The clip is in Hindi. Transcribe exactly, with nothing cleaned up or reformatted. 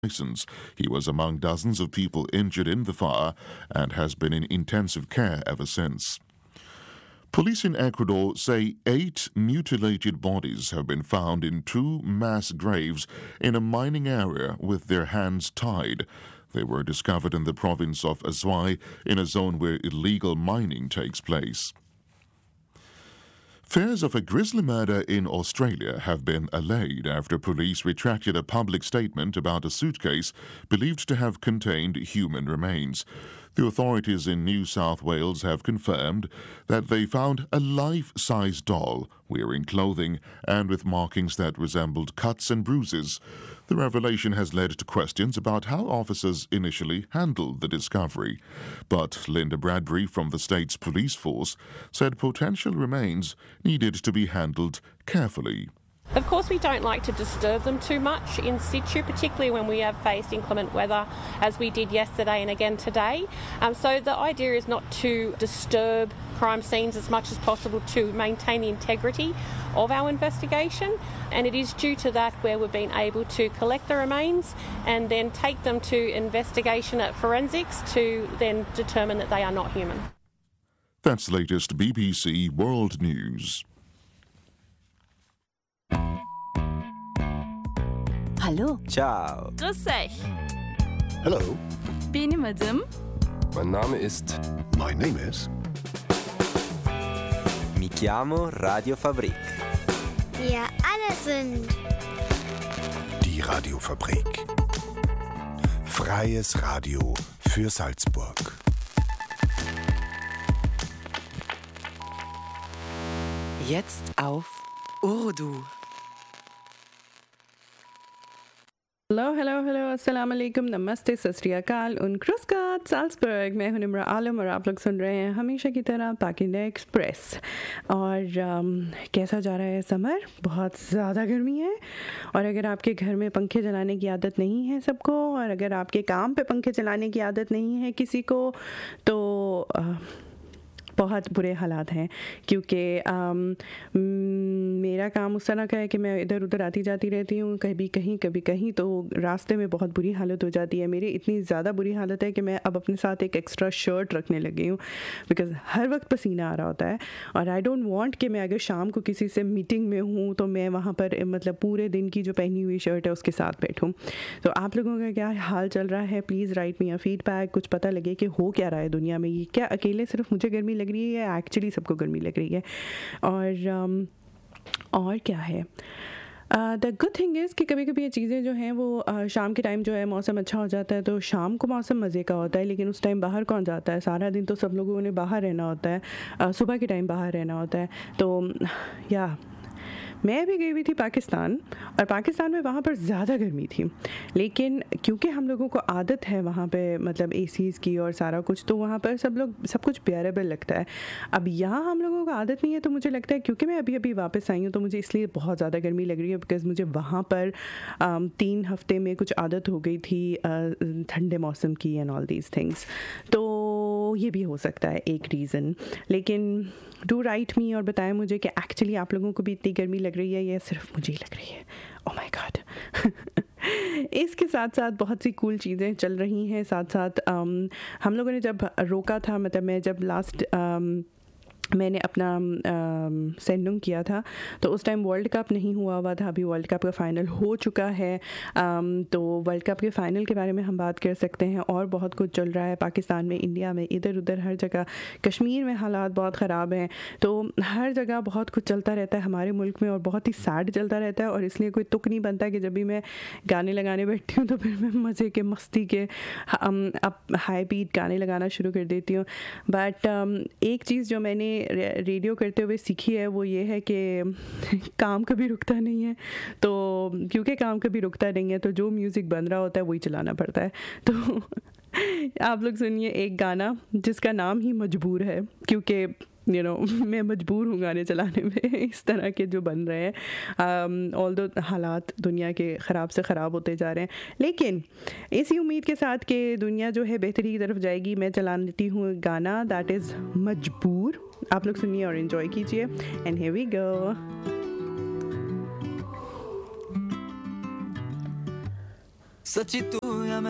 license. He was among dozens of people injured in the fire and has been in intensive care ever since. Police in Ecuador say eight mutilated bodies have been found in two mass graves in a mining area with their hands tied. They were discovered in the province of Azuay, in a zone where illegal mining takes place. Fears of a grisly murder in Australia have been allayed after police retracted a public statement about a suitcase believed to have contained human remains. The authorities in New South Wales have confirmed that they found a life-size doll wearing clothing and with markings that resembled cuts and bruises. The revelation has led to questions about how officers initially handled the discovery. But Linda Bradbury from the state's police force said potential remains needed to be handled carefully. Of course, we don't like to disturb them too much in situ, particularly when we have faced inclement weather, as we did yesterday and again today. Um, so the idea is not to disturb crime scenes as much as possible, to maintain the integrity of our investigation. And it is due to that where we've been able to collect the remains and then take them to investigation at forensics to then determine that they are not human. That's the latest B B C World News. Hallo. Ciao. Grüß euch. Hello. Benim adım. Mein Name ist. My name is. Mi chiamo Radio Fabrik. Wir alle sind. Die Radiofabrik. Freies Radio für Salzburg. Jetzt auf Urdu. Hello hello hello अस्सलाम वालेकुम, नमस्ते, सत श्री अकाल उन क्रुस्कात साल्सबर्ग। मैं हूं निम्रा आलम और आप लोग सुन रहे हैं हमेशा की तरह पाकिंदा एक्सप्रेस। और आम, कैसा जा रहा है समर? बहुत ज़्यादा गर्मी है। और अगर आपके घर में पंखे चलाने की आदत नहीं है सबको, और अगर आपके काम पे पंखे चलाने की आदत नहीं है किसी को, तो आ, बहुत बुरे हालात हैं। क्योंकि मेरा काम उस तरह का है कि मैं इधर उधर आती जाती रहती हूँ, कभी कहीं कभी कहीं, तो रास्ते में बहुत बुरी हालत हो जाती है। मेरी इतनी ज़्यादा बुरी हालत है कि मैं अब अपने साथ एक एक्स्ट्रा शर्ट रखने लगी हूँ, बिकॉज़ हर वक्त पसीना आ रहा होता है। और आई डोंट वांट कि मैं अगर शाम को किसी से मीटिंग में हूँ तो मैं वहाँ पर मतलब पूरे दिन की जो पहनी हुई शर्ट है उसके साथ बैठूँ। तो आप लोगों का क्या हाल चल रहा है? Please write me a feedback, कुछ पता लगे कि हो क्या रहा है दुनिया में। ये क्या अकेले सिर्फ मुझे गर्मी लग रही है या एक्चुअली सबको गर्मी लग रही है? और um, और क्या है? द गुड थिंग इज़ कि कभी कभी ये चीज़ें जो हैं वो uh, शाम के टाइम जो है मौसम अच्छा हो जाता है, तो शाम को मौसम मज़े का होता है। लेकिन उस टाइम बाहर कौन जाता है? सारा दिन तो सब लोगों ने बाहर रहना होता है, uh, सुबह के टाइम बाहर रहना होता है। तो या मैं भी गई हुई थी पाकिस्तान, और पाकिस्तान में वहाँ पर ज़्यादा गर्मी थी। लेकिन क्योंकि हम लोगों को आदत है वहाँ पे मतलब एसीज़ की और सारा कुछ, तो वहाँ पर सब लोग सब कुछ बेरेबल लगता है। अब यहाँ हम लोगों को आदत नहीं है, तो मुझे लगता है क्योंकि मैं अभी अभी वापस आई हूँ तो मुझे इसलिए बहुत ज़्यादा गर्मी लग रही है, बिकॉज़ मुझे वहाँ पर आम, तीन हफ्ते में कुछ आदत हो गई थी ठंडे मौसम की एंड ऑल दीज थिंग्स। तो ये भी हो सकता है एक रीज़न। लेकिन डू राइट मी और बताएं मुझे कि एक्चुअली आप लोगों को भी इतनी गर्मी लग रही है या सिर्फ मुझे ही लग रही है? Oh my God. इसके साथ साथ बहुत सी कूल चीज़ें चल रही हैं। साथ साथ um, हम लोगों ने जब रोका था, मतलब मैं जब लास्ट um, मैंने अपना सेंडुंग किया था तो उस टाइम वर्ल्ड कप नहीं हुआ हुआ था। अभी वर्ल्ड कप का फ़ाइनल हो चुका है। आम, तो वर्ल्ड कप के फ़ाइनल के बारे में हम बात कर सकते हैं। और बहुत कुछ चल रहा है पाकिस्तान में, इंडिया में, इधर उधर हर जगह। कश्मीर में हालात बहुत ख़राब हैं। तो हर जगह बहुत कुछ चलता रहता है हमारे मुल्क में, और बहुत ही सैड चलता रहता है। और इसलिए कोई तुक नहीं बनता कि जब भी मैं गाने लगाने बैठती हूँ तो फिर मैं मज़े के मस्ती के अब हाई बीट गाने लगाना शुरू कर देती हूँ। बट एक चीज़ जो मैंने रेडियो करते हुए सीखी है वो ये है कि काम कभी रुकता नहीं है। तो क्योंकि काम कभी रुकता नहीं है तो जो म्यूज़िक बन रहा होता है वही चलाना पड़ता है। तो आप लोग सुनिए एक गाना जिसका नाम ही मजबूर है, क्योंकि यू नो मैं मजबूर हूँ गाने चलाने में इस तरह के जो बन रहे हैं। ऑल दो हालात दुनिया के ख़राब से ख़राब होते जा रहे हैं, लेकिन इसी उम्मीद के साथ कि दुनिया जो है बेहतरी की तरफ जाएगी, मैं चला लेती हूँ गाना दैट इज़ मजबूर। आप लोग सुनिए और एंजॉय कीजिए। And here we go. सच्ची तू या मैं